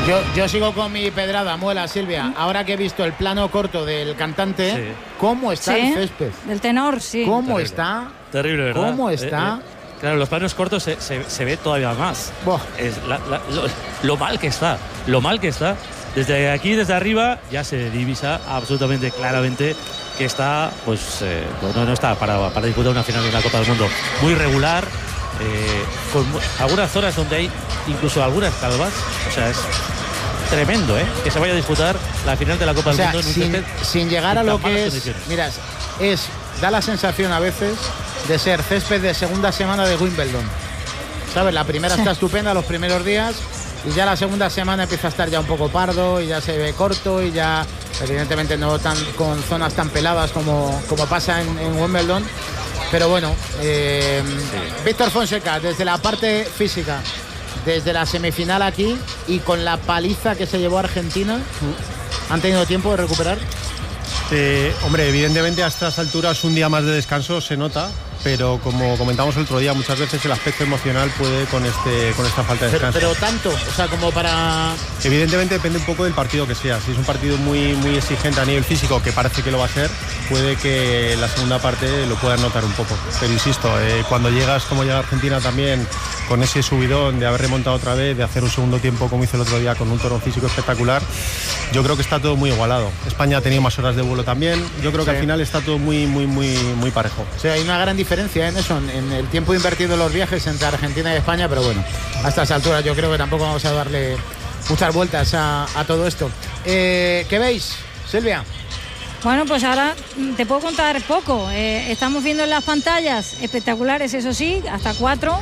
Yo sigo con mi pedrada, muela, Silvia. Ahora que he visto el plano corto del cantante, ¿cómo está el césped? Del tenor, sí. ¿Cómo está? Terrible, ¿verdad? ¿Cómo está? Claro, los planos cortos se ve todavía más. Es lo mal que está. Lo mal que está. Desde aquí, desde arriba, ya se divisa absolutamente claramente que está, pues, no está para disputar una final de la Copa del Mundo. Muy regular, con algunas zonas donde hay incluso algunas calvas. O sea, es tremendo, que se vaya a disputar la final de la Copa del Mundo en sin llegar a lo que es. Mira, da la sensación a veces de ser césped de segunda semana de Wimbledon. ¿Sabes? La primera está estupenda los primeros días y ya la segunda semana empieza a estar ya un poco pardo y ya se ve corto y ya evidentemente no tan con zonas tan peladas como pasa en Wimbledon. Pero bueno, Víctor Fonseca, desde la parte física, desde la semifinal aquí y con la paliza que se llevó Argentina, ¿han tenido tiempo de recuperar? Hombre, evidentemente a estas alturas un día más de descanso se nota, pero como comentamos el otro día, muchas veces el aspecto emocional puede con esta falta de descanso. Pero tanto, o sea, como para... Evidentemente depende un poco del partido que sea. Si es un partido muy, muy exigente a nivel físico, que parece que lo va a ser, puede que la segunda parte lo puedas notar un poco. Pero insisto, cuando llegas, como llega Argentina también, con ese subidón de haber remontado otra vez, de hacer un segundo tiempo como hizo el otro día con un tono físico espectacular, yo creo que está todo muy igualado. España ha tenido más horas de vuelo también. Yo creo que al final está todo muy, muy, muy, muy parejo. O sea, hay una gran diferencia en eso, en el tiempo invertido en los viajes entre Argentina y España, pero bueno, a estas alturas yo creo que tampoco vamos a darle muchas vueltas a todo esto. ¿Qué veis, Silvia? Bueno, pues ahora te puedo contar poco. Estamos viendo en las pantallas espectaculares, eso sí, hasta 4,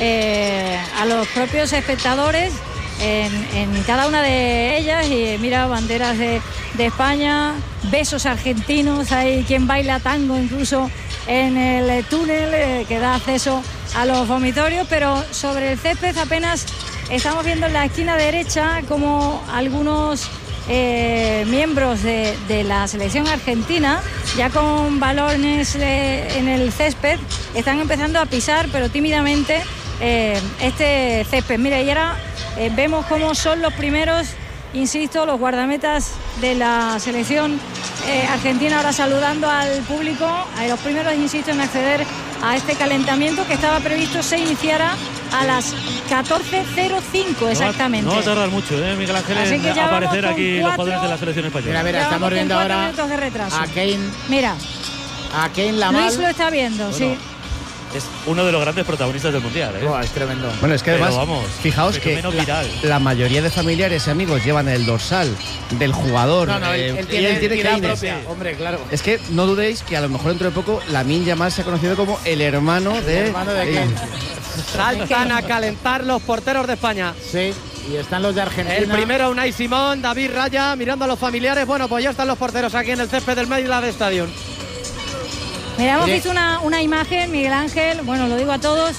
a los propios espectadores en cada una de ellas, y mira, banderas de España, besos argentinos, hay quien baila tango incluso en el túnel que da acceso a los vomitorios, pero sobre el césped apenas estamos viendo en la esquina derecha como algunos miembros de la selección argentina, ya con balones en el césped, están empezando a pisar, pero tímidamente, este césped. Mira, y ahora vemos cómo son los primeros, insisto, los guardametas de la selección argentina, ahora saludando al público, a los primeros, insisto, en acceder a este calentamiento que estaba previsto se iniciara a las 14:05 exactamente. No va a tardar mucho, Miguel Ángel, en aparecer aquí los jugadores de la selección española. Mira, estamos viendo ahora a Kane. Mira, a Kane Lamal. Luis lo está viendo, bueno, sí. Es uno de los grandes protagonistas del Mundial. Es tremendo. Bueno, es que además, fijaos que la mayoría de familiares y amigos llevan el dorsal del jugador. No, él tiene Kane propia. Hombre, claro. Es que no dudéis que a lo mejor dentro de poco Lamine Yamal se ha conocido como el hermano de Kane. Saltan a calentar los porteros de España. Sí. Y están los de Argentina. El primero, Unai Simón, David Raya, mirando a los familiares. Bueno, pues ya están los porteros aquí en el césped del Maryland Stadium. Mira, hemos visto una imagen, Miguel Ángel, bueno, lo digo a todos,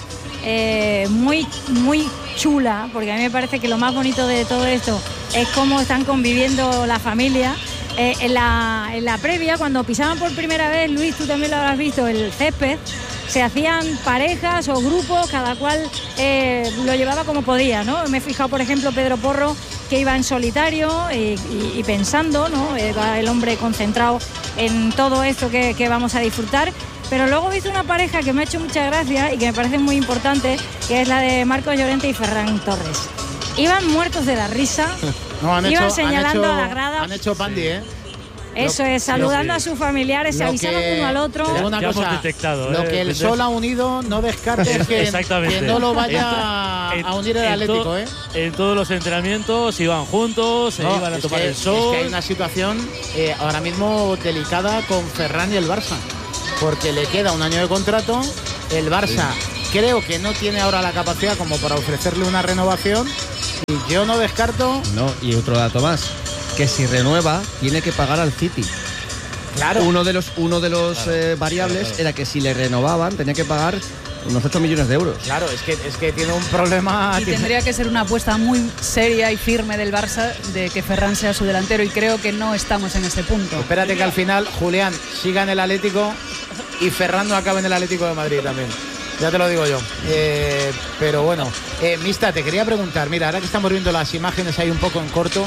muy, muy chula, porque a mí me parece que lo más bonito de todo esto es cómo están conviviendo la familia. En la previa, cuando pisaban por primera vez, Luis, tú también lo habrás visto, el césped, se hacían parejas o grupos, cada cual lo llevaba como podía, ¿no? Me he fijado, por ejemplo, Pedro Porro, que iba en solitario y pensando, ¿no? Va el hombre concentrado en todo esto que vamos a disfrutar. Pero luego he visto una pareja que me ha hecho mucha gracia y que me parece muy importante, que es la de Marcos Llorente y Ferran Torres. Iban muertos de la risa, iban señalando a la grada. Han hecho pandi, Eso es, saludando a sus familiares, se avisaron uno al otro. Una cosa, detectado, lo que el sol ha unido, no descartes que no lo vaya a unir el Atlético. En todos los entrenamientos iban juntos, se iban a tomar el sol. Es que hay una situación ahora mismo delicada con Ferran y el Barça, porque le queda un año de contrato. El Barça creo que no tiene ahora la capacidad como para ofrecerle una renovación, y yo no descarto. No, y otro dato más, que si renueva tiene que pagar al City. Claro. Uno de los variables era que si le renovaban tenía que pagar unos 8 millones de euros. Claro, es que tiene un problema. Y tendría que ser una apuesta muy seria y firme del Barça de que Ferran sea su delantero, y creo que no estamos en ese punto. Espérate que al final Julián siga en el Atlético y Ferran no acabe en el Atlético de Madrid también. Ya te lo digo yo. Pero bueno, Mista, te quería preguntar, mira, ahora que estamos viendo las imágenes ahí un poco en corto,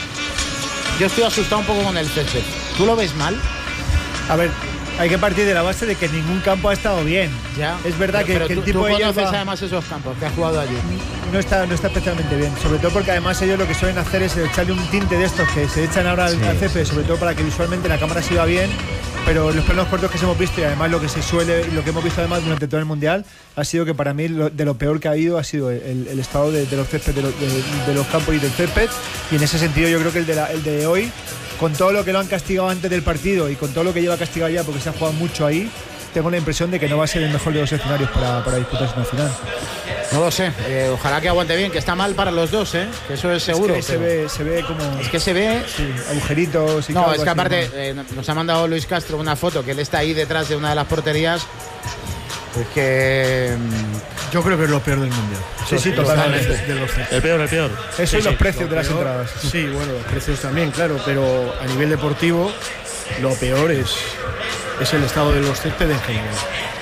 yo estoy asustado un poco con el césped. ¿Tú lo ves mal? A ver, hay que partir de la base de que ningún campo ha estado bien. Ya. Es verdad pero que el tú tipo de conoces además esos campos que has jugado allí. No está especialmente bien, sobre todo porque además ellos lo que suelen hacer es echarle un tinte de estos que se echan ahora al césped, sobre todo para que visualmente la cámara se vea bien. Pero los planos cortos que hemos visto y además lo que hemos visto además durante todo el mundial ha sido que para mí de lo peor que ha habido ha sido el estado de los césped, de los campos y del césped, y en ese sentido yo creo que el de hoy, con todo lo que lo han castigado antes del partido y con todo lo que lleva castigado ya porque se ha jugado mucho ahí, tengo la impresión de que no va a ser el mejor de los escenarios para disputarse una final. No lo sé, ojalá que aguante bien, que está mal para los dos, que eso es seguro. Es que se ve como... Es que se ve... Sí, agujeritos y... No, es que aparte nos ha mandado Luis Castro una foto que él está ahí detrás de una de las porterías. Es que... Yo creo que es lo peor del mundial. Sí, totalmente. El peor. Eso y los precios de las entradas. Sí, bueno, los precios también, claro, pero a nivel deportivo lo peor es el estado de los céspedes en general.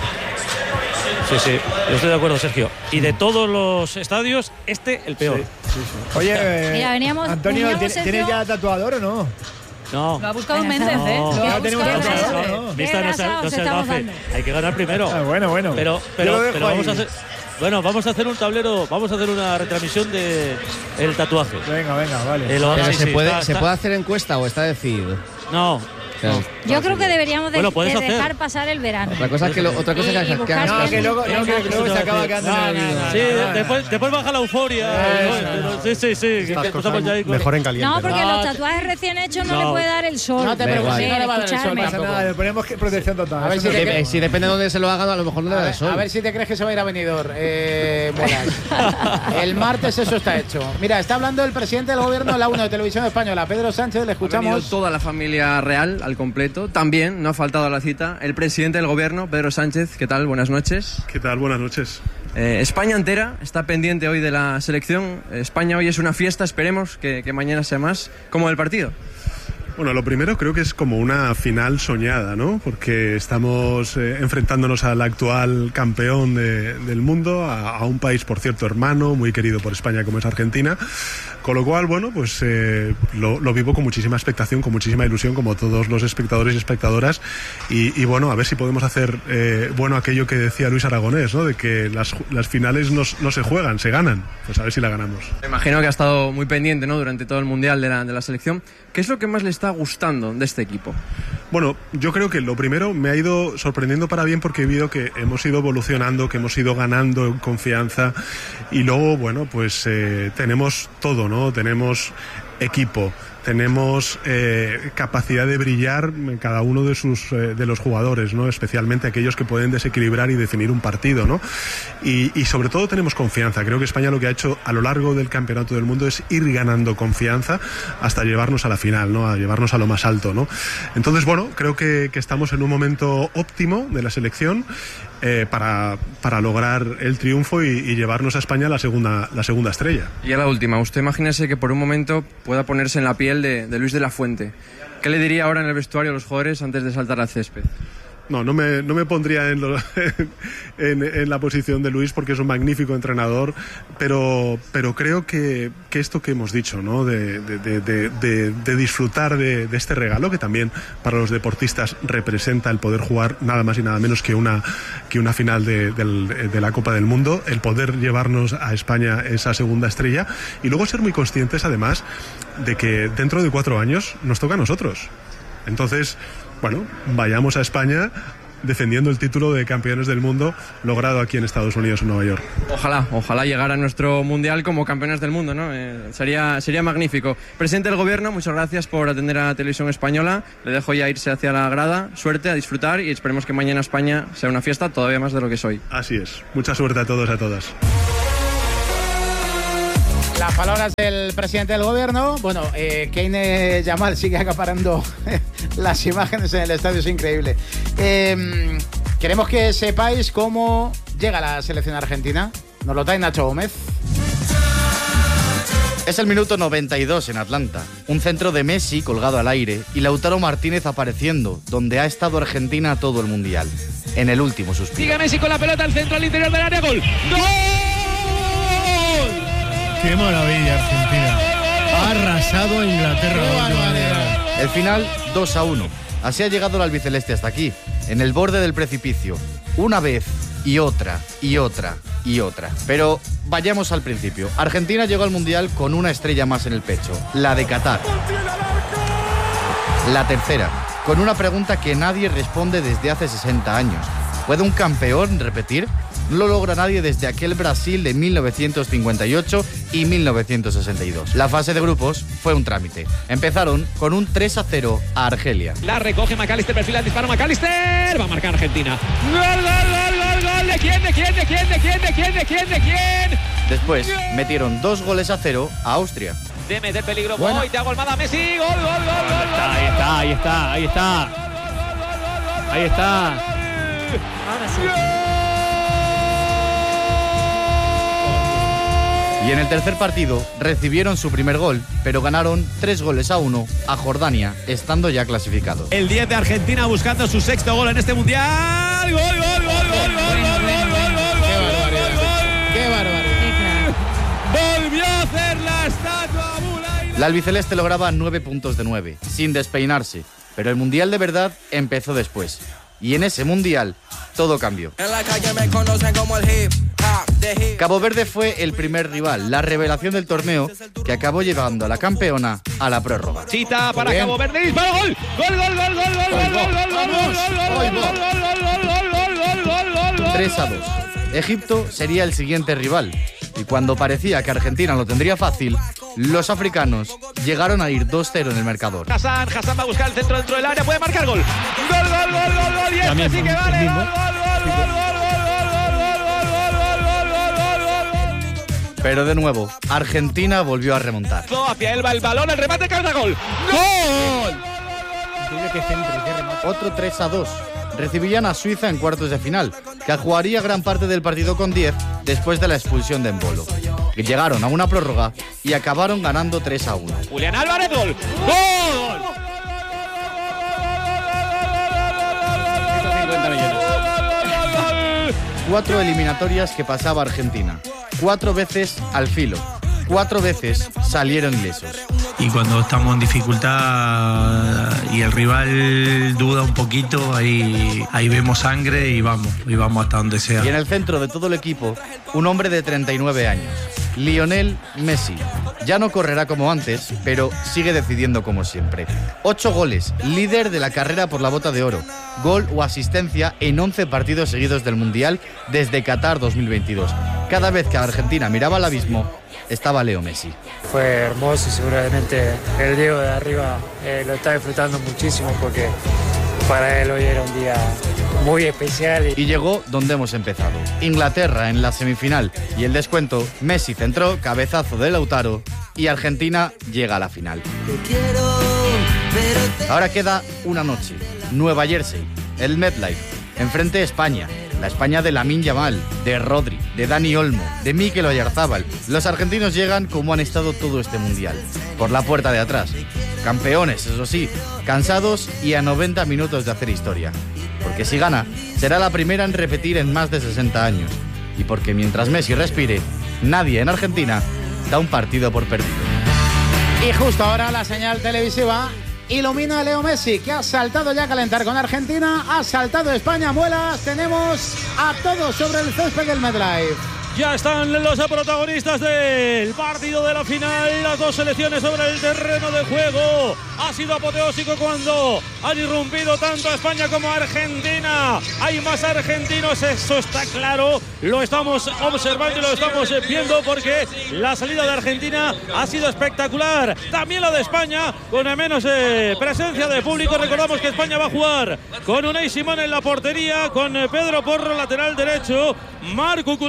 Sí, yo estoy de acuerdo, Sergio. Y de todos los estadios, el peor. Sí. Oye, mira, Antonio, ¿tienes ya tatuador o no? No. Lo ha buscado Méndez, ¿eh? No, ya tenemos tatuador, No se gafe. Hay que ganar primero. Bueno. Pero vamos a hacer un tablero, vamos a hacer una retransmisión de el tatuaje. Venga, vale. ¿Se puede hacer encuesta o está decidido? No. Yo creo que deberíamos dejar pasar el verano. Otra cosa que luego que luego se acaba quedando. Sí, después baja la euforia. Sí. Mejor en caliente. No, porque los tatuajes recién hechos no le puede dar el sol. No te preocupes, no le va a dar el sol. No pasa nada, le ponemos protección total. A ver si depende de dónde se lo hagan, a lo mejor no le da el sol. A ver si te crees que se va a ir a Benidorm. El martes eso está hecho. Mira, está hablando el presidente del gobierno de la 1 de Televisión Española, Pedro Sánchez, le escuchamos. Ha venido toda la familia real al completo. También no ha faltado a la cita el presidente del gobierno, Pedro Sánchez. ¿Qué tal? Buenas noches. ¿Qué tal? Buenas noches. España entera está pendiente hoy de la selección. España hoy es una fiesta, esperemos que mañana sea más. ¿Cómo el partido? Bueno, lo primero creo que es como una final soñada, ¿no? Porque estamos enfrentándonos al actual campeón del mundo, a un país, por cierto, hermano, muy querido por España como es Argentina. Con lo cual, bueno, pues lo vivo con muchísima expectación, con muchísima ilusión, como todos los espectadores y espectadoras. Y bueno, a ver si podemos hacer aquello que decía Luis Aragonés, ¿no? De que las finales no se juegan, se ganan. Pues a ver si la ganamos. Me imagino que ha estado muy pendiente, ¿no? Durante todo el mundial de la selección. ¿Qué es lo que más le está gustando de este equipo? Bueno, yo creo que lo primero me ha ido sorprendiendo para bien porque he visto que hemos ido evolucionando, que hemos ido ganando confianza y luego, bueno, pues tenemos todo, ¿no? Tenemos equipo, tenemos capacidad de brillar en cada uno de los jugadores, ¿no? Especialmente aquellos que pueden desequilibrar y definir un partido, ¿no? Y sobre todo tenemos confianza. Creo que España lo que ha hecho a lo largo del campeonato del mundo es ir ganando confianza hasta llevarnos a la final, ¿no? A llevarnos a lo más alto, ¿no? Entonces, bueno, creo que estamos en un momento óptimo de la selección para lograr el triunfo y llevarnos a España la segunda estrella. Y a la última, usted imagínese que por un momento pueda ponerse en la piel de Luis de la Fuente. ¿Qué le diría ahora en el vestuario a los jugadores antes de saltar al césped? No me pondría en la posición de Luis porque es un magnífico entrenador, pero creo que esto que hemos dicho, ¿no? de disfrutar de este regalo que también para los deportistas representa el poder jugar nada más y nada menos que una final de la Copa del Mundo, el poder llevarnos a España esa segunda estrella y luego ser muy conscientes además de que dentro de 4 años nos toca a nosotros. Entonces, bueno, vayamos a España defendiendo el título de campeones del mundo logrado aquí en Estados Unidos, en Nueva York. Ojalá llegar a nuestro mundial como campeones del mundo, ¿no? Sería magnífico. Presidente del gobierno, muchas gracias por atender a la televisión española. Le dejo ya irse hacia la grada. Suerte, a disfrutar y esperemos que mañana España sea una fiesta todavía más de lo que es hoy. Así es. Mucha suerte a todos y a todas. Las palabras del presidente del gobierno. Bueno, Keynes Yamal sigue acaparando las imágenes en el estadio, es increíble. Queremos que sepáis cómo llega la selección argentina. Nos lo trae Nacho Gómez. Es el minuto 92 en Atlanta. Un centro de Messi colgado al aire y Lautaro Martínez apareciendo, donde ha estado Argentina todo el Mundial. En el último suspiro. Sigue Messi con la pelota al centro, al interior del área. ¡Gol! ¡Gol! ¡Qué maravilla, Argentina! Ha arrasado a Inglaterra. El final, 2-1. Así ha llegado el albiceleste hasta aquí, en el borde del precipicio. Una vez y otra y otra y otra. Pero vayamos al principio. Argentina llegó al Mundial con una estrella más en el pecho, la de Qatar. La tercera, con una pregunta que nadie responde desde hace 60 años. ¿Puede un campeón repetir? No lo logra nadie desde aquel Brasil de 1958 y 1962. La fase de grupos fue un trámite. Empezaron con un 3-0 a Argelia. La recoge McAllister, perfila el disparo McAllister. Va a marcar Argentina. ¡Gol, gol, gol, gol, gol! ¿De quién? ¿De quién? ¿De quién? ¿De quién? ¿De quién? ¿De quién? ¿De quién? Después metieron 2-0 a Austria. De meter peligro. Bueno. Te hago Almada Messi. Gol, gol, gol, gol. Ahí está, ahí está, ahí está. Ahí está. Ahora sí. Y en el tercer partido recibieron su primer gol, pero ganaron 3-1 a Jordania, estando ya clasificados. El 10 de Argentina buscando su sexto gol en este Mundial. ¡Gol, gol, gol, gol, gol, gol, gol! ¡Qué barbaridad! Volvió a hacer la estatua Bulay. La albiceleste lograba 9 puntos de 9, sin despeinarse, pero el Mundial de verdad empezó después. Y en ese Mundial todo cambió. En la calle me conocen como el hip hop de hip. Cabo Verde fue el primer rival, la revelación del torneo, que acabó llevando a la campeona a la prórroga. Chita para Cabo Verde, disparo, gol, gol, gol, gol, gol, gol, gol, gol, 3-2. Egipto sería el siguiente rival. Y cuando parecía que Argentina lo tendría fácil, los africanos llegaron a ir 2-0 en el marcador. Hassan va a buscar el centro dentro del área, puede marcar gol. Gol, gol, gol, gol, gol, y este sí que vale. Gol, gol, gol, gol, gol, gol. Pero de nuevo, Argentina volvió a remontar. Hacia él va el balón, el remate, cabeza, gol. ¡Gol! Otro 3-2. Recibirían a Suiza en cuartos de final, que jugaría gran parte del partido con 10 después de la expulsión de Embolo. Que llegaron a una prórroga y acabaron ganando 3-1. Julián Álvarez, gol. ¡Gol! 50 millones. 4 eliminatorias que pasaba Argentina. 4 veces al filo. 4 veces salieron ilesos. Y cuando estamos en dificultad y el rival duda un poquito, ahí vemos sangre y vamos hasta donde sea. Y en el centro de todo el equipo, un hombre de 39 años, Lionel Messi. Ya no correrá como antes, pero sigue decidiendo como siempre. 8 goles, líder de la carrera por la Bota de Oro. Gol o asistencia en 11 partidos seguidos del Mundial desde Qatar 2022. Cada vez que Argentina miraba al abismo, estaba Leo Messi. Fue hermoso y seguramente el Diego de arriba lo está disfrutando muchísimo porque para él hoy era un día muy especial. Y llegó donde hemos empezado. Inglaterra en la semifinal y el descuento, Messi centró, cabezazo de Lautaro y Argentina llega a la final. Ahora queda una noche, Nueva Jersey, el MetLife, enfrente de España. La España de Lamine Yamal, de Rodri, de Dani Olmo, de Mikel Oyarzabal. Los argentinos llegan como han estado todo este Mundial, por la puerta de atrás. Campeones, eso sí, cansados y a 90 minutos de hacer historia. Porque si gana, será la primera en repetir en más de 60 años. Y porque mientras Messi respire, nadie en Argentina da un partido por perdido. Y justo ahora la señal televisiva ilumina a Leo Messi, que ha saltado ya a calentar con Argentina, ha saltado España, muelas, tenemos a todos sobre el césped del MetLife. Ya están los protagonistas del partido de la final, las dos selecciones sobre el terreno de juego. Ha sido apoteósico cuando han irrumpido tanto España como Argentina. Hay más argentinos, eso está claro. Lo estamos observando y lo estamos viendo porque la salida de Argentina ha sido espectacular. También la de España, con menos presencia de público. Recordamos que España va a jugar con Unai Simón en la portería, con Pedro Porro, lateral derecho, Marc Cucurella, lateral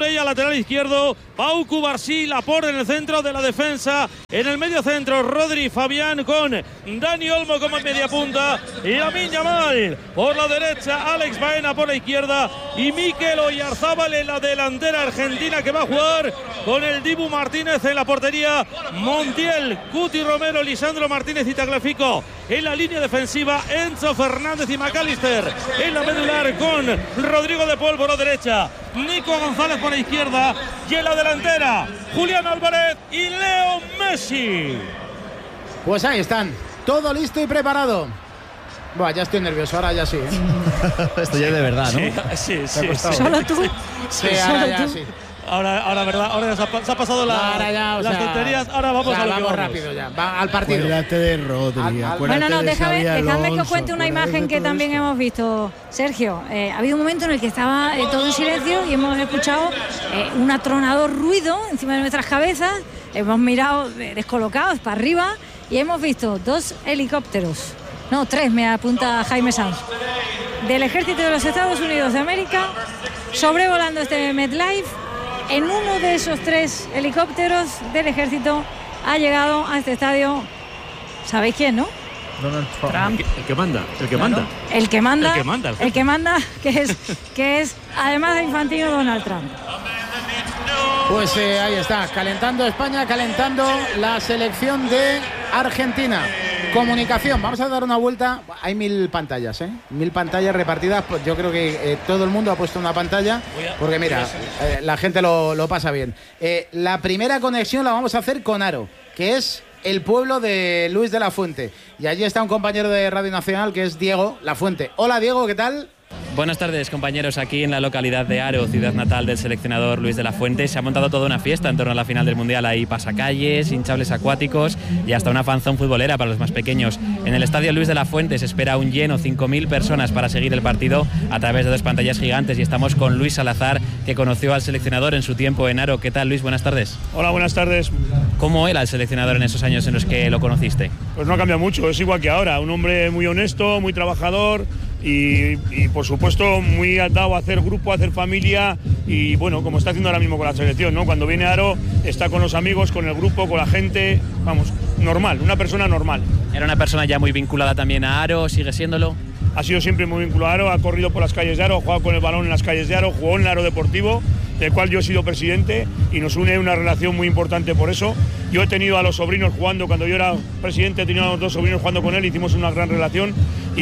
lateral izquierdo, Pau Cubarsí, Laporte en el centro de la defensa. En el medio centro, Rodri, Fabián con Dani Olmo como media punta. Y Lamine Yamal por la derecha, Alex Baena por la izquierda. Y Mikel Oyarzábal en la delantera argentina, que va a jugar con el Dibu Martínez en la portería. Montiel, Cuti Romero, Lisandro Martínez y Tagliafico en la línea defensiva. Enzo Fernández y McAllister en la medular con Rodrigo de Paul por la derecha, Nico González por la izquierda y en la delantera Julián Álvarez y Leo Messi. Pues ahí están, todo listo y preparado. Buah, ya estoy nervioso, ahora ya sí, ¿eh? Esto ya es de verdad, ¿no? Sí. ¿Solo tú? Sí, ahora ya sí. Ahora, verdad, ahora se ha pasado las tonterías. Ahora vamos a lo que vamos rápido ya. Va al partido. Acuérdate de Rodri. Bueno, no, dejadme que os cuente una imagen que también hemos visto. Sergio, ha habido un momento en el que estaba todo en silencio y hemos escuchado un atronador ruido encima de nuestras cabezas. Hemos mirado descolocados para arriba y hemos visto 2 helicópteros. No, 3, me apunta Jaime Sanz, del Ejército de los Estados Unidos de América, sobrevolando este MetLife. En uno de esos 3 helicópteros del ejército ha llegado a este estadio, ¿sabéis quién, no? Donald Trump. El que manda. El que manda, que es además de Infantino, Donald Trump. Pues ahí está, calentando España, calentando la selección de Argentina. Comunicación, vamos a dar una vuelta. Hay 1000 pantallas, ¿eh? 1000 pantallas repartidas. Pues yo creo que todo el mundo ha puesto una pantalla, porque mira, la gente lo pasa bien. La primera conexión la vamos a hacer con Haro, que es el pueblo de Luis de la Fuente. Y allí está un compañero de Radio Nacional, que es Diego La Fuente. Hola Diego, ¿qué tal? Buenas tardes, compañeros. Aquí en la localidad de Haro, ciudad natal del seleccionador Luis de la Fuente, se ha montado toda una fiesta en torno a la final del Mundial. Hay pasacalles, hinchables acuáticos y hasta una fanzón futbolera para los más pequeños. En el estadio Luis de la Fuente se espera un lleno, 5.000 personas para seguir el partido a través de 2 pantallas gigantes. Y estamos con Luis Salazar, que conoció al seleccionador en su tiempo en Haro. ¿Qué tal, Luis? Buenas tardes. Hola, buenas tardes. ¿Cómo era el seleccionador en esos años en los que lo conociste? Pues no ha cambiado mucho, es igual que ahora. Un hombre muy honesto, muy trabajador y por supuesto muy atado a hacer grupo, a hacer familia y bueno, como está haciendo ahora mismo con la selección, ¿no? Cuando viene a Haro está con los amigos, con el grupo, con la gente, vamos, normal, una persona normal. ¿Era una persona ya muy vinculada también a Haro? ¿Sigue siéndolo? Ha sido siempre muy vinculado a Haro, ha corrido por las calles de Haro, ha jugado con el balón en las calles de Haro, jugó en el Haro Deportivo, del cual yo he sido presidente y nos une una relación muy importante por eso. Yo he tenido a los sobrinos jugando, cuando yo era presidente he tenido a los 2 sobrinos jugando con él, hicimos una gran relación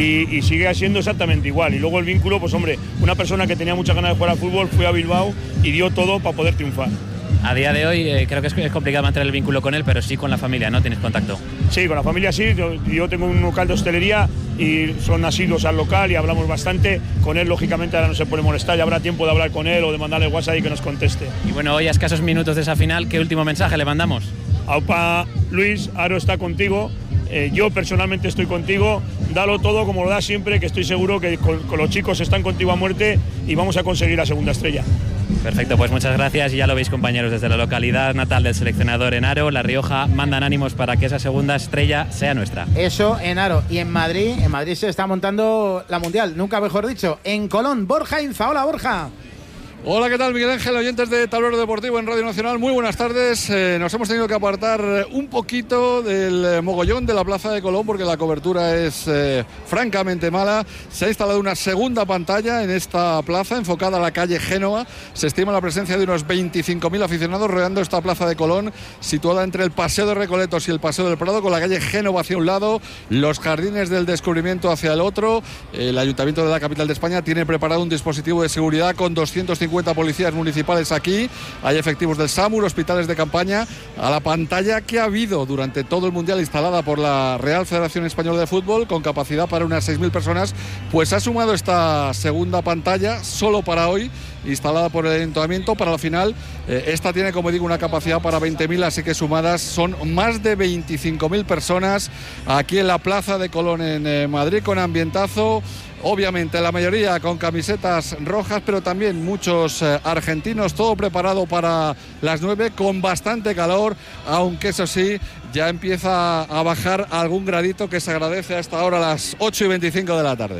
y sigue siendo exactamente igual. Y luego el vínculo, pues hombre, una persona que tenía muchas ganas de jugar al fútbol, fue a Bilbao y dio todo para poder triunfar. A día de hoy creo que es complicado mantener el vínculo con él, pero sí con la familia, ¿no? ¿Tienes contacto? Sí, con la familia sí. Yo tengo un local de hostelería y son asiduos al local y hablamos bastante. Con él, lógicamente, ahora no se puede molestar, ya habrá tiempo de hablar con él o de mandarle WhatsApp y que nos conteste. Y bueno, hoy a escasos minutos de esa final, ¿qué último mensaje le mandamos? Aupa, Luis, Haro está contigo. Yo personalmente estoy contigo, dalo todo como lo das siempre, que estoy seguro que con los chicos están contigo a muerte y vamos a conseguir la segunda estrella. Perfecto, pues muchas gracias y ya lo veis, compañeros, desde la localidad natal del seleccionador en Haro, La Rioja, mandan ánimos para que esa segunda estrella sea nuestra. Eso en Haro. Y en Madrid se está montando la Mundial, nunca mejor dicho, en Colón. Borja Inza, hola Borja. Hola, ¿qué tal, Miguel Ángel? Oyentes de Tablero Deportivo en Radio Nacional, muy buenas tardes. Nos hemos tenido que apartar un poquito del mogollón de la Plaza de Colón porque la cobertura es francamente mala. Se ha instalado una segunda pantalla en esta plaza enfocada a la calle Génova. Se estima la presencia de unos 25.000 aficionados rodeando esta Plaza de Colón, situada entre el Paseo de Recoletos y el Paseo del Prado, con la calle Génova hacia un lado, los Jardines del Descubrimiento hacia el otro. El Ayuntamiento de la capital de España tiene preparado un dispositivo de seguridad con 250 policías municipales aquí, hay efectivos del SAMUR, hospitales de campaña. A la pantalla que ha habido durante todo el Mundial instalada por la Real Federación Española de Fútbol, con capacidad para unas 6.000 personas, pues ha sumado esta segunda pantalla solo para hoy, instalada por el Ayuntamiento para la final. Esta tiene, como digo, una capacidad para 20.000, así que sumadas son más de 25.000 personas aquí en la Plaza de Colón en Madrid, con ambientazo. Obviamente la mayoría con camisetas rojas, pero también muchos argentinos, todo preparado para las 9 con bastante calor, aunque eso sí, ya empieza a bajar algún gradito que se agradece hasta ahora a las 8:25 de la tarde.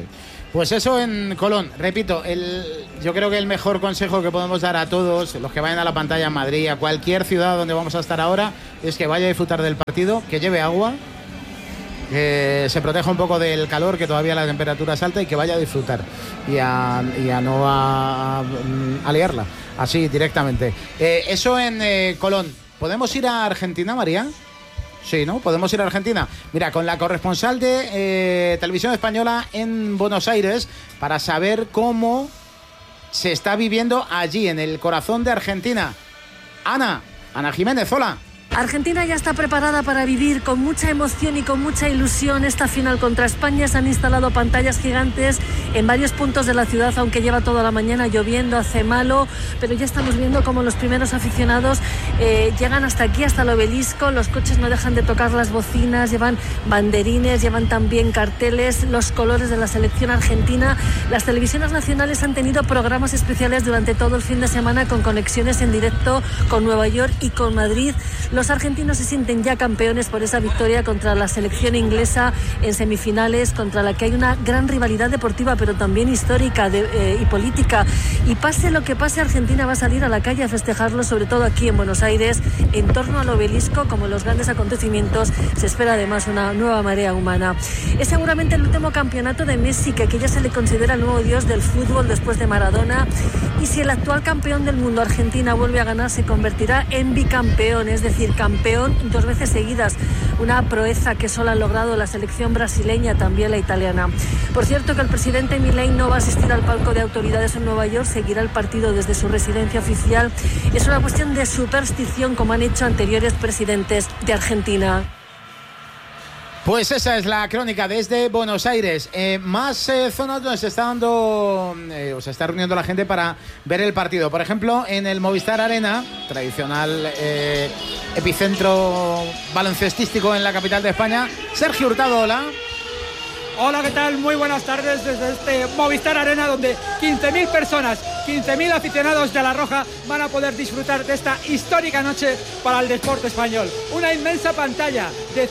Pues eso en Colón. Repito, yo creo que el mejor consejo que podemos dar a todos los que vayan a la pantalla en Madrid, a cualquier ciudad donde vamos a estar ahora, es que vaya a disfrutar del partido, que lleve agua, que se proteja un poco del calor, que todavía la temperatura es alta, y que vaya a disfrutar y a liarla así directamente. Eso en Colón. ¿Podemos ir a Argentina, María? Sí, ¿no? Podemos ir a Argentina. Mira, con la corresponsal de Televisión Española en Buenos Aires, para saber cómo se está viviendo allí, en el corazón de Argentina. Ana Jiménez, hola. Argentina ya está preparada para vivir con mucha emoción y con mucha ilusión esta final contra España. Se han instalado pantallas gigantes en varios puntos de la ciudad, aunque lleva toda la mañana lloviendo, hace malo, pero ya estamos viendo cómo los primeros aficionados llegan hasta aquí, hasta el obelisco. Los coches no dejan de tocar las bocinas, llevan banderines, llevan también carteles, los colores de la selección argentina. Las televisiones nacionales han tenido programas especiales durante todo el fin de semana, con conexiones en directo con Nueva York y con Madrid. Los argentinos se sienten ya campeones por esa victoria contra la selección inglesa en semifinales, contra la que hay una gran rivalidad deportiva, pero también histórica y política. Y pase lo que pase, Argentina va a salir a la calle a festejarlo, sobre todo aquí en Buenos Aires, en torno al obelisco. Como en los grandes acontecimientos, se espera además una nueva marea humana. Es seguramente el último campeonato de Messi, que ya se le considera el nuevo dios del fútbol después de Maradona. Y si el actual campeón del mundo, Argentina, vuelve a ganar, se convertirá en bicampeón, es decir, campeón 2 veces seguidas, una proeza que solo han logrado la selección brasileña, también la italiana. Por cierto, que el presidente Milei no va a asistir al palco de autoridades en Nueva York, seguirá el partido desde su residencia oficial. Es una cuestión de superstición, como han hecho anteriores presidentes de Argentina. Pues esa es la crónica desde Buenos Aires. Más zonas donde se está dando, o se está reuniendo la gente para ver el partido. Por ejemplo, en el Movistar Arena, tradicional epicentro baloncestístico en la capital de España. Sergio Hurtado, hola. Hola, ¿qué tal? Muy buenas tardes desde este Movistar Arena, donde 15.000 personas, 15.000 aficionados de La Roja van a poder disfrutar de esta histórica noche para el deporte español. Una inmensa pantalla de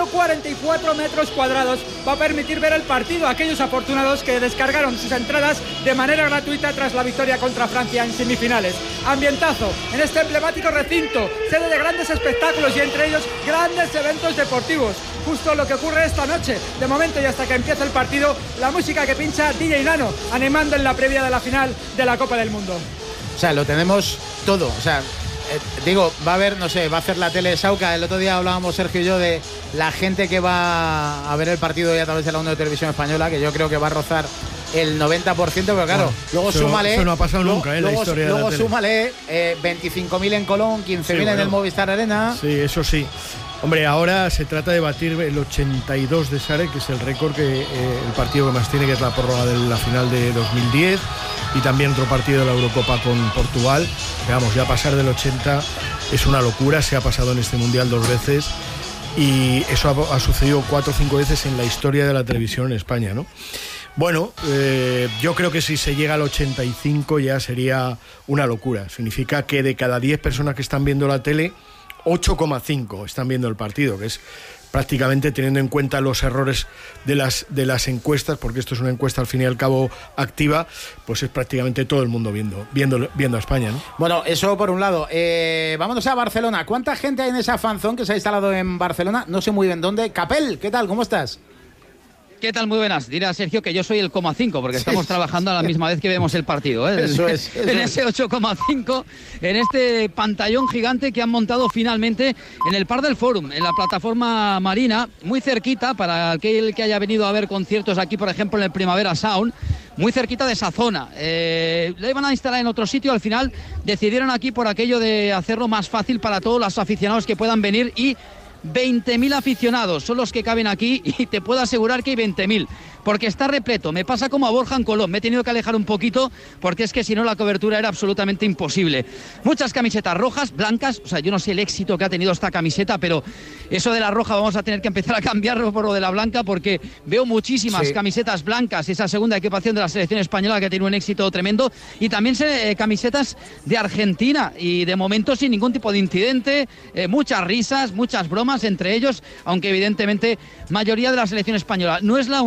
144 metros cuadrados va a permitir ver el partido a aquellos afortunados que descargaron sus entradas de manera gratuita tras la victoria contra Francia en semifinales. Ambientazo en este emblemático recinto, sede de grandes espectáculos y entre ellos grandes eventos deportivos. Justo lo que ocurre esta noche. De momento, y hasta que empiece el partido, la música que pincha DJ Nano, animando en la previa de la final de la Copa del Mundo. O sea, lo tenemos todo. O sea, digo, va a haber, no sé, va a hacer la tele Sauca. El otro día hablábamos, Sergio y yo, de la gente que va a ver el partido ya a través de la 1 de Televisión Española, que yo creo que va a rozar el 90%, pero claro, luego súmale... Eso no ha pasado nunca, la historia de la tele. Luego súmale 25.000 en Colón, 15.000 en el Movistar Arena. Sí, eso sí. Hombre, ahora se trata de batir el 82 de Sare, que es el récord, que el partido que más tiene, que es la prórroga de la final de 2010, y también otro partido de la Eurocopa con Portugal. Vamos, ya pasar del 80 es una locura, se ha pasado en este Mundial 2 veces, y eso ha sucedido 4 o 5 veces en la historia de la televisión en España, ¿no? Bueno, yo creo que si se llega al 85 ya sería una locura. Significa que de cada 10 personas que están viendo la tele, 8,5 están viendo el partido, que es prácticamente, teniendo en cuenta los errores de las encuestas, porque esto es una encuesta al fin y al cabo activa, pues es prácticamente todo el mundo viendo a España, ¿no? Bueno, eso por un lado. Vámonos a Barcelona. ¿Cuánta gente hay en esa fanzone que se ha instalado en Barcelona? No sé muy bien dónde. Capel, ¿qué tal? ¿Cómo estás? ¿Qué tal? Muy buenas. Dirá Sergio que yo soy el 5, porque estamos trabajando a la misma vez que vemos el partido, ¿eh? Eso es. En ese 8,5, en este pantallón gigante que han montado finalmente en el Parc del Fòrum, en la plataforma marina, muy cerquita, para aquel que haya venido a ver conciertos aquí, por ejemplo, en el Primavera Sound, muy cerquita de esa zona. Lo iban a instalar en otro sitio, al final decidieron aquí por aquello de hacerlo más fácil para todos los aficionados que puedan venir, y 20.000 aficionados son los que caben aquí, y te puedo asegurar que hay 20.000, porque está repleto. Me pasa como a Borja en Colón, me he tenido que alejar un poquito porque es que si no la cobertura era absolutamente imposible. Muchas camisetas rojas, blancas, o sea, yo no sé el éxito que ha tenido esta camiseta, pero eso de la roja vamos a tener que empezar a cambiarlo por lo de la blanca, porque veo muchísimas camisetas blancas, esa segunda equipación de la selección española que tiene un éxito tremendo, y también camisetas de Argentina, y de momento sin ningún tipo de incidente, muchas risas, muchas bromas entre ellos, aunque evidentemente mayoría de la selección española. No es la única en la ciudad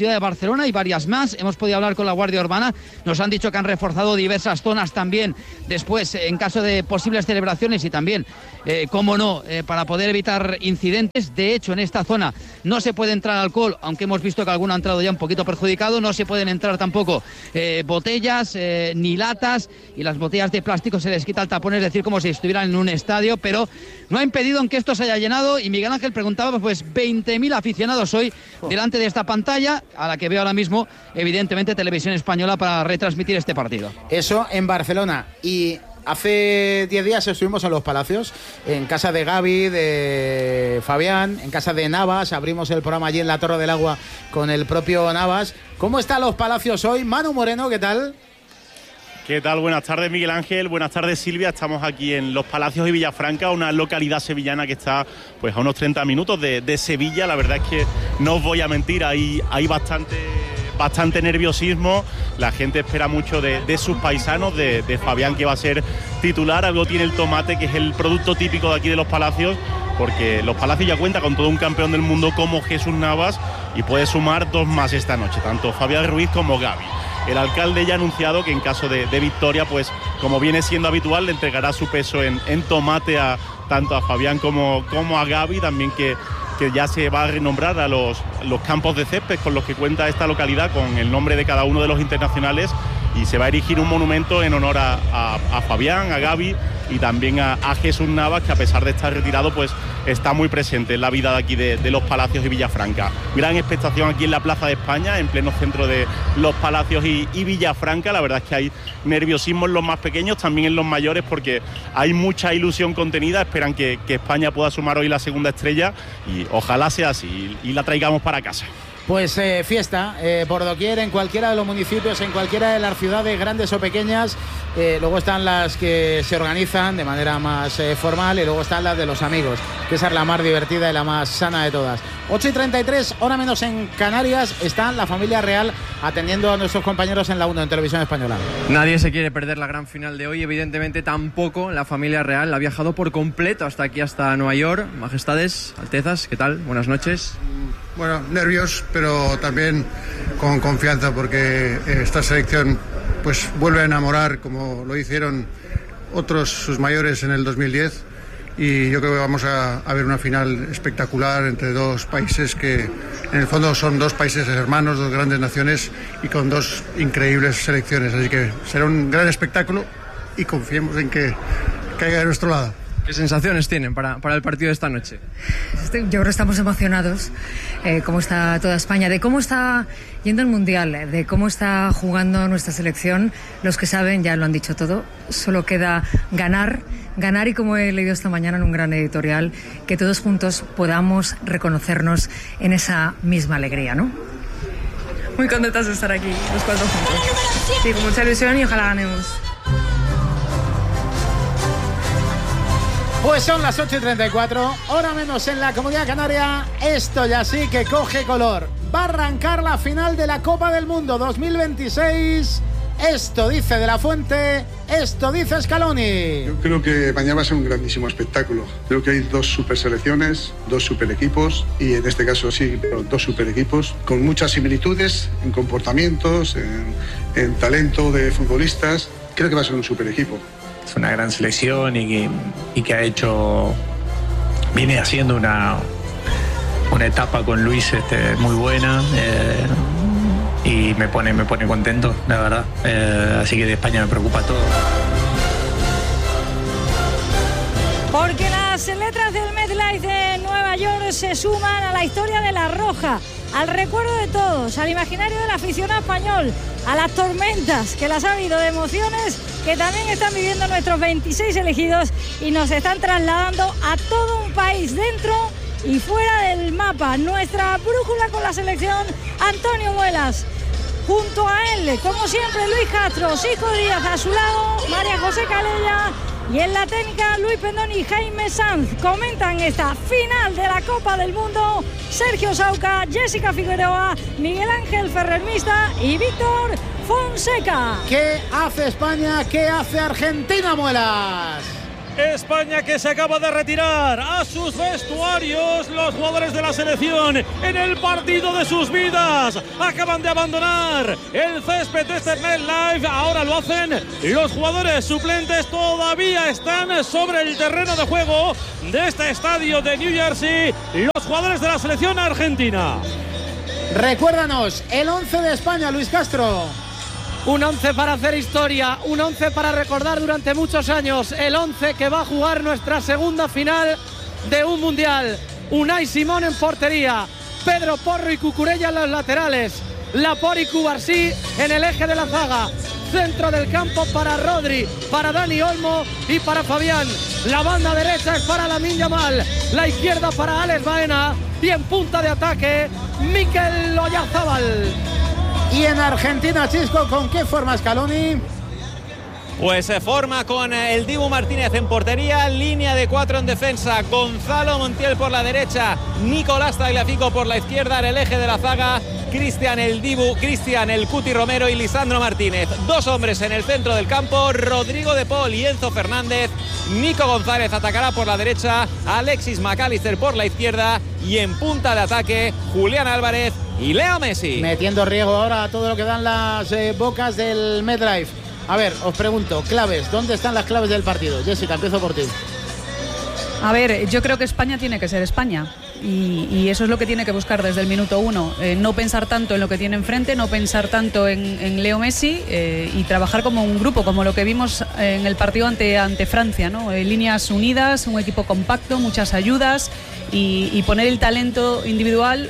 ciudad de Barcelona y varias más. Hemos podido hablar con la Guardia Urbana, nos han dicho que han reforzado diversas zonas también después en caso de posibles celebraciones y también, cómo no, para poder evitar incidentes. De hecho, en esta zona no se puede entrar alcohol, aunque hemos visto que alguno ha entrado ya un poquito perjudicado. No se pueden entrar tampoco botellas ni latas, y las botellas de plástico se les quita el tapón, es decir, como si estuvieran en un estadio, pero no ha impedido en que esto se haya llenado. Y Miguel Ángel preguntaba, pues 20.000 aficionados hoy delante de esta pantalla, a la que veo ahora mismo, evidentemente, Televisión Española para retransmitir este partido. Eso en Barcelona. Y hace 10 días estuvimos en Los Palacios, en casa de Gaby, de Fabián, en casa de Navas. Abrimos el programa allí en la Torre del Agua con el propio Navas. ¿Cómo está Los Palacios hoy? Manu Moreno, ¿qué tal? ¿Qué tal? Buenas tardes, Miguel Ángel. Buenas tardes, Silvia. Estamos aquí en Los Palacios y Villafranca, una localidad sevillana que está pues a unos 30 minutos de Sevilla. La verdad es que no os voy a mentir, hay bastante nerviosismo. La gente espera mucho de sus paisanos, de Fabián, que va a ser titular. Algo tiene el tomate, que es el producto típico de aquí de Los Palacios, porque Los Palacios ya cuenta con todo un campeón del mundo como Jesús Navas y puede sumar 2 más esta noche, tanto Fabián Ruiz como Gaby. El alcalde ya ha anunciado que en caso de victoria, pues como viene siendo habitual, le entregará su peso en tomate tanto a Fabián como a Gaby, también que ya se va a renombrar a los campos de césped con los que cuenta esta localidad, con el nombre de cada uno de los internacionales, y se va a erigir un monumento en honor a Fabián, a Gaby y también a Jesús Navas, que a pesar de estar retirado, pues está muy presente en la vida de aquí de Los Palacios y Villafranca. Gran expectación aquí en la Plaza de España, en pleno centro de Los Palacios y Villafranca. La verdad es que hay nerviosismo en los más pequeños, también en los mayores, porque hay mucha ilusión contenida. Esperan que España pueda sumar hoy la segunda estrella y ojalá sea así y la traigamos para casa. Pues fiesta por doquier, en cualquiera de los municipios, en cualquiera de las ciudades, grandes o pequeñas. Luego están las que se organizan de manera más formal, y luego están las de los amigos, que esa es la más divertida y la más sana de todas. 8:33, hora menos en Canarias. Está la familia real atendiendo a nuestros compañeros en la 1 en Televisión Española. Nadie se quiere perder la gran final de hoy, evidentemente tampoco la familia real. Ha viajado por completo hasta aquí, hasta Nueva York. Majestades, Altezas, ¿qué tal? Buenas noches. Bueno, nervios, pero también con confianza, porque esta selección pues vuelve a enamorar, como lo hicieron otros sus mayores en el 2010, y yo creo que vamos a ver una final espectacular entre dos países que en el fondo son dos países hermanos, dos grandes naciones y con dos increíbles selecciones, así que será un gran espectáculo y confiemos en que caiga de nuestro lado. ¿Qué sensaciones tienen para el partido de esta noche? Yo creo que estamos emocionados, cómo está toda España, de cómo está yendo el Mundial, de cómo está jugando nuestra selección. Los que saben ya lo han dicho todo, solo queda ganar, y como he leído esta mañana en un gran editorial, que todos juntos podamos reconocernos en esa misma alegría, ¿no? Muy contentas de estar aquí, los 4 juntos. Sí, con mucha ilusión y ojalá ganemos. Pues son las 8:34, hora menos en la Comunidad Canaria. Esto ya sí que coge color. Va a arrancar la final de la Copa del Mundo 2026. Esto dice De La Fuente, esto dice Scaloni. Yo creo que mañana va a ser un grandísimo espectáculo. Creo que hay 2 super selecciones, 2 super equipos, y en este caso sí, pero 2 super equipos con muchas similitudes en comportamientos, en talento de futbolistas. Creo que va a ser un super equipo. Es una gran selección y que viene haciendo una etapa con Luis muy buena, y me pone contento, la verdad. Así que de España me preocupa todo. Porque las letras del MetLife de Nueva York se suman a la historia de La Roja, al recuerdo de todos, al imaginario del aficionado español, a las tormentas que las ha habido de emociones que también están viviendo nuestros 26 elegidos y nos están trasladando a todo un país dentro y fuera del mapa. Nuestra brújula con la selección, Antonio Muelas. Junto a él, como siempre, Luis Castro, Cisco Díaz a su lado, María José Calella, y en la técnica Luis Pendón y Jaime Sanz. Comentan esta final de la Copa del Mundo Sergio Sauca, Jessica Figueroa, Miguel Ángel Ferrermista y Víctor Fonseca. ¿Qué hace España? ¿Qué hace Argentina, Muelas? España que se acaba de retirar a sus vestuarios. Los jugadores de la selección en el partido de sus vidas acaban de abandonar el césped de este MetLife. Ahora lo hacen los jugadores suplentes. Todavía están sobre el terreno de juego de este estadio de New Jersey los jugadores de la selección argentina. Recuérdanos el 11 de España, Luis Castro. Un 11 para hacer historia, un 11 para recordar durante muchos años, el 11 que va a jugar nuestra segunda final de un mundial. Unai Simón en portería, Pedro Porro y Cucurella en los laterales, Laporte y Cubarsí en el eje de la zaga. Centro del campo para Rodri, para Dani Olmo y para Fabián. La banda derecha es para Lamine Yamal, la izquierda para Alex Baena y en punta de ataque Mikel Oyarzabal. Y en Argentina, Chisco, ¿con qué forma Scaloni? Pues se forma con el Dibu Martínez en portería, línea de 4 en defensa, Gonzalo Montiel por la derecha, Nicolás Tagliafico por la izquierda en el eje de la zaga, Cristian el Dibu, Cristian el Cuti Romero y Lisandro Martínez. Dos hombres en el centro del campo, Rodrigo de Paul y Enzo Fernández. Nico González atacará por la derecha, Alexis McAllister por la izquierda y en punta de ataque Julián Álvarez y Leo Messi. Metiendo riesgo ahora a todo lo que dan las bocas del MetLife. A ver, os pregunto, claves, ¿dónde están las claves del partido? Jessica, empiezo por ti. A ver, yo creo que España tiene que ser España y eso es lo que tiene que buscar desde el minuto 1. No pensar tanto en lo que tiene enfrente, no pensar tanto en Leo Messi y trabajar como un grupo, como lo que vimos en el partido ante Francia, ¿no? Líneas unidas, un equipo compacto, muchas ayudas y poner el talento individual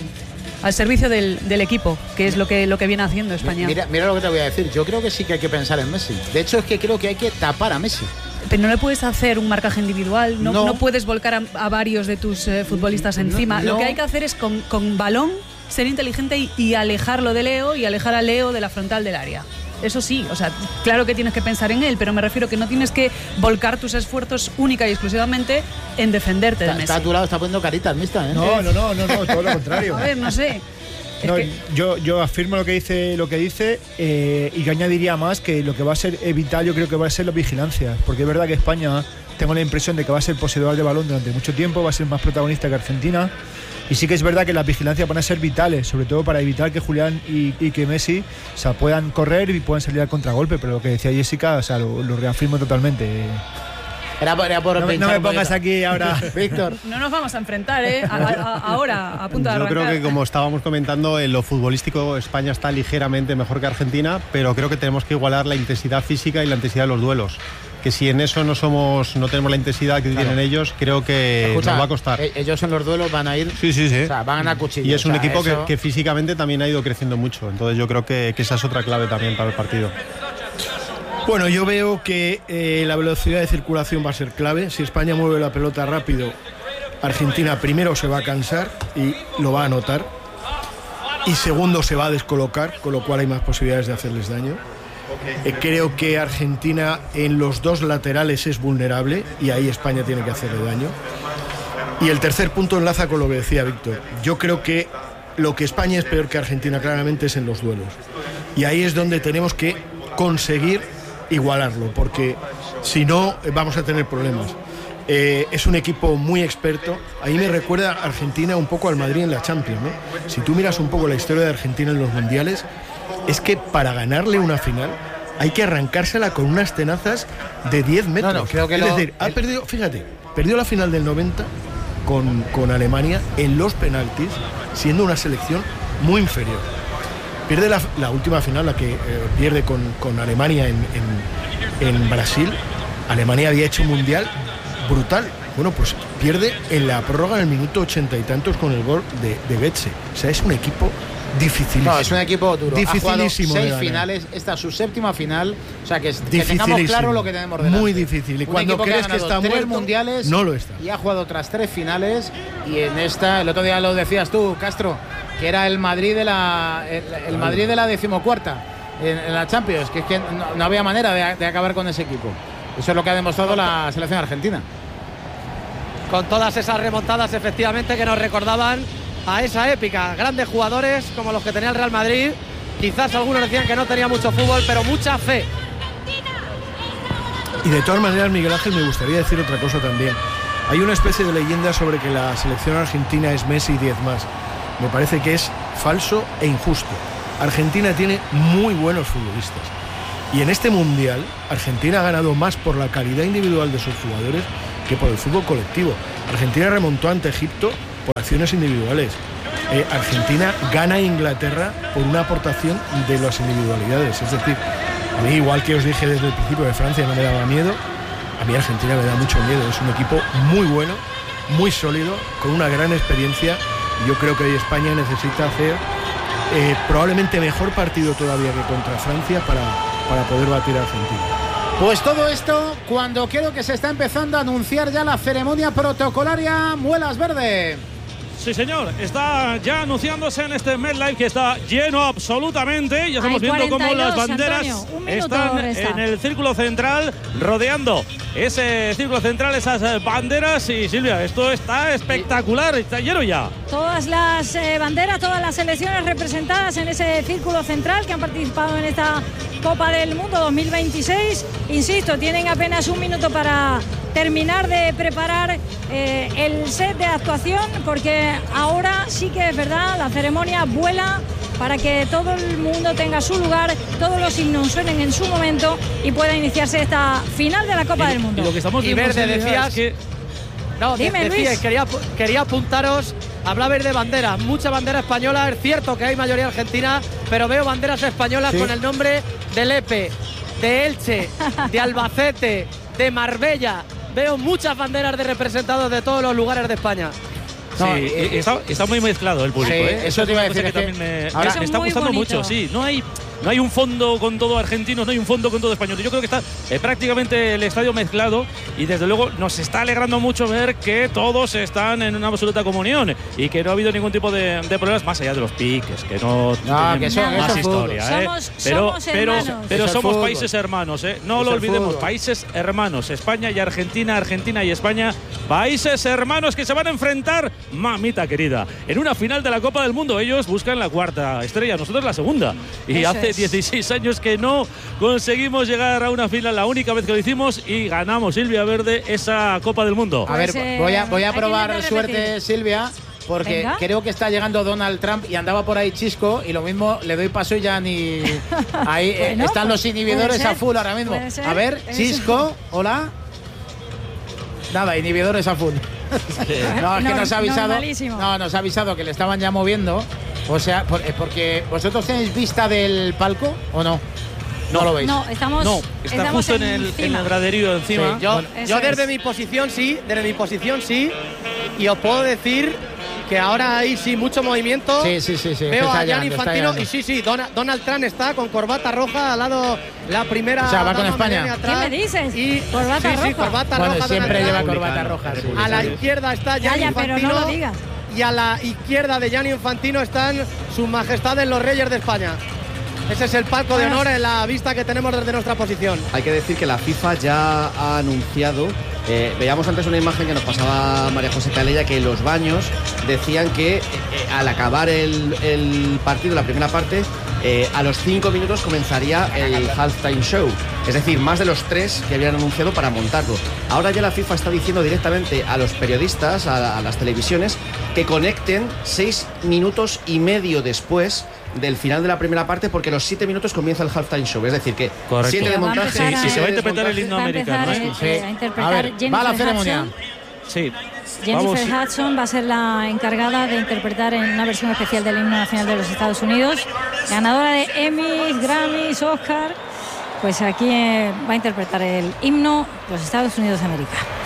al servicio del equipo, que es lo que viene haciendo España. Mira lo que te voy a decir, yo creo que sí que hay que pensar en Messi. De hecho, es que creo que hay que tapar a Messi. Pero no le puedes hacer un marcaje individual, no puedes volcar a varios de tus futbolistas encima. Lo que hay que hacer es con balón ser inteligente y alejarlo de Leo y alejar a Leo de la frontal del área. Eso sí, o sea, claro que tienes que pensar en él, pero me refiero que no tienes que volcar tus esfuerzos única y exclusivamente en defenderte de Messi. Está a tu lado, está poniendo caritas mixtas, ¿eh? No, todo lo contrario. A ver, no sé. No, yo afirmo lo que dice y yo añadiría más que lo que va a ser vital, yo creo que va a ser la vigilancia, porque es verdad que España, tengo la impresión de que va a ser poseedor de balón durante mucho tiempo, va a ser más protagonista que Argentina, y sí que es verdad que las vigilancias van a ser vitales, sobre todo para evitar que Julián y que Messi, o sea, puedan correr y puedan salir al contragolpe, pero lo que decía Jessica, o sea, lo reafirmo totalmente. Era por no me pongas aquí ahora, Víctor. No nos vamos a enfrentar, ahora, a punto de arrancar. Yo creo que, como estábamos comentando, en lo futbolístico España está ligeramente mejor que Argentina, pero creo que tenemos que igualar la intensidad física y la intensidad de los duelos. Que si en eso no tenemos la intensidad que tienen ellos, creo que nos va a costar. Ellos en los duelos van a ir. Sí. O sea, van a cuchillo. Y es un equipo que físicamente también ha ido creciendo mucho. Entonces yo creo que esa es otra clave también para el partido. Bueno, yo veo que la velocidad de circulación va a ser clave. Si España mueve la pelota rápido, Argentina primero se va a cansar y lo va a notar. Y segundo se va a descolocar, con lo cual hay más posibilidades de hacerles daño. Creo que Argentina en los dos laterales es vulnerable y ahí España tiene que hacerle daño. Y el tercer punto enlaza con lo que decía Víctor. Yo creo que lo que España es peor que Argentina claramente es en los duelos. Y ahí es donde tenemos que conseguir igualarlo, porque si no vamos a tener problemas. Es un equipo muy experto. Ahí me recuerda Argentina un poco al Madrid en la Champions, ¿no? Si tú miras un poco la historia de Argentina en los mundiales, es que para ganarle una final hay que arrancársela con unas tenazas de 10 metros. Creo que es decir, ha perdido, fíjate, perdió la final del 90 con Alemania en los penaltis, siendo una selección muy inferior. Pierde la última final, la que pierde con Alemania en Brasil. Alemania había hecho un mundial brutal. Bueno, pues pierde en la prórroga en el minuto 80 y tantos con el gol de Götze. O sea, es un equipo dificilísimo. No, es un equipo duro. Dificilísimo. Ha jugado 6 finales, esta es su séptima final. O sea, que tengamos claro lo que tenemos delante. Muy difícil. Y cuando crees que está muerto, 3 mundiales, no lo está. Y ha jugado otras 3 finales. Y en esta, el otro día lo decías tú, Castro, que era el Madrid de la Madrid de la 14ª en la Champions, que es que no había manera de acabar con ese equipo. Eso es lo que ha demostrado la selección argentina. Con todas esas remontadas, efectivamente, que nos recordaban a esa épica. Grandes jugadores como los que tenía el Real Madrid. Quizás algunos decían que no tenía mucho fútbol, pero mucha fe. Y de todas maneras, Miguel Ángel, me gustaría decir otra cosa también. Hay una especie de leyenda sobre que la selección argentina es Messi y 10 más. Me parece que es falso e injusto. Argentina tiene muy buenos futbolistas. Y en este Mundial, Argentina ha ganado más por la calidad individual de sus jugadores que por el fútbol colectivo. Argentina remontó ante Egipto por acciones individuales. Argentina gana a Inglaterra por una aportación de las individualidades. Es decir, a mí, igual que os dije desde el principio de Francia no me daba miedo, a mí Argentina me da mucho miedo. Es un equipo muy bueno, muy sólido, con una gran experiencia. Yo creo que hoy España necesita hacer probablemente mejor partido todavía que contra Francia para poder batir a Argentina. Pues todo esto cuando creo que se está empezando a anunciar ya la ceremonia protocolaria Muelas Verde. Sí, señor, está ya anunciándose en este MetLife, que está lleno absolutamente. Ya estamos viendo cómo las banderas están en el círculo central, rodeando ese círculo central, esas banderas. Y Silvia, esto está espectacular, está lleno ya. Todas las banderas, todas las selecciones representadas en ese círculo central que han participado en esta Copa del Mundo 2026. Insisto, tienen apenas un minuto para terminar de preparar el set de actuación, porque ahora sí que es verdad, la ceremonia vuela para que todo el mundo tenga su lugar, todos los himnos suenen en su momento y pueda iniciarse esta final de la Copa del Mundo. Y lo que estamos viendo, Verde, decías que... No, dime, Luis. Quería apuntaros, hablabais de banderas, mucha bandera española. Es cierto que hay mayoría argentina, pero veo banderas españolas con el nombre de Lepe, de Elche, de Albacete, de Marbella. Veo muchas banderas de representados de todos los lugares de España. Sí, está muy mezclado el público. Sí, eso te iba a decir. Que también me está gustando mucho. Sí, no hay un fondo con todo argentino, no hay un fondo con todo español. Yo creo que está prácticamente el estadio mezclado y desde luego nos está alegrando mucho ver que todos están en una absoluta comunión y que no ha habido ningún tipo de problemas más allá de los piques, que no que son más historia. Pero somos países hermanos, no lo olvidemos, países hermanos, España y Argentina, Argentina y España, países hermanos que se van a enfrentar, mamita querida, en una final de la Copa del Mundo. Ellos buscan la cuarta estrella, nosotros la segunda. Y hace 16 años que no conseguimos llegar a una final, la única vez que lo hicimos, y ganamos, Silvia Verde, esa Copa del Mundo. A ver, voy a probar suerte, Silvia, porque creo que está llegando Donald Trump y andaba por ahí Chisco, y lo mismo le doy paso y ya ni... Ahí bueno, están los inhibidores a full ahora mismo. A ver, Chisco, hola. Nada, inhibidores a full. No, es que nos ha avisado. Nos ha avisado que le estaban ya moviendo. O sea, porque vosotros tenéis vista del palco o no. No lo veis. No, está justo en el graderío encima. Sí, yo desde mi posición sí, y os puedo decir que ahora hay mucho movimiento. Sí. Veo a Gianni Infantino y Donald Trump está con corbata roja al lado, la primera. O sea, va con España. ¿Qué me dices? Y corbata roja. Corbata roja. Siempre lleva corbata roja. A la izquierda está Gianni Infantino. Pero no lo digas. Y a la izquierda de Gianni Infantino están sus majestades los reyes de España. Ese es el palco de honor en la vista que tenemos desde nuestra posición. Hay que decir que la FIFA ya ha anunciado, veíamos antes una imagen que nos pasaba María José Calella, que los baños decían que al acabar el partido, la primera parte, a los 5 minutos comenzaría el halftime show. Es decir, más de los 3 que habían anunciado para montarlo. Ahora ya la FIFA está diciendo directamente a los periodistas, a las televisiones, que conecten 6 minutos y medio después del final de la primera parte, porque los 7 minutos comienza el halftime show. Es decir, que 7 de montaje. Si se va a interpretar el himno americano. A ver, va la ceremonia. Sí. Jennifer Hudson va a ser la encargada de interpretar en una versión especial del himno nacional de los Estados Unidos, ganadora de Emmys, Grammys, Oscar. Pues aquí va a interpretar el himno de los Estados Unidos de América.